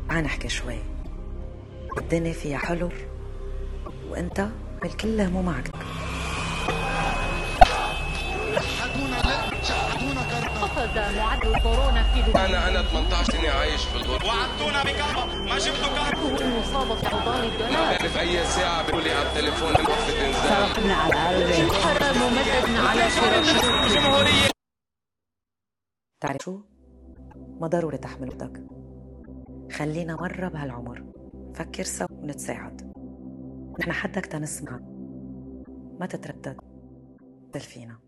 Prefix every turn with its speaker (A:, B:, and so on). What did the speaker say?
A: تعال نحكي شوي. الدنيا فيها حلو وانت الكل مو معك.
B: قفز معدل كورونا في دبي.
C: انا 18 سنه عايش في الغربه
D: وعدتونا بكربه ما جبتوا كربه.
B: المصابة في اوضان الدولار.
C: ما بعرف اي ساعه بيقول لي على التليفون وقفت انزال.
B: صرفنا على قلبي. حرام ممدد على شراء
D: جمهوريه.
A: تعرف شو؟ ما ضروري تحمل بدك. خلينا مرة بهالعمر فكر سوا ونتساعد. نحن حدك تنسمع، ما تتردد فينا.